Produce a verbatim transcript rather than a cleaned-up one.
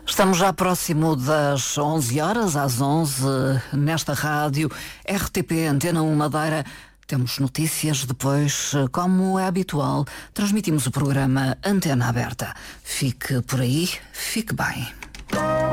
Estamos já próximo das onze horas, às onze, nesta rádio, R T P Antena um Madeira. Temos notícias, depois, como é habitual, transmitimos o programa Antena Aberta. Fique por aí, fique bem.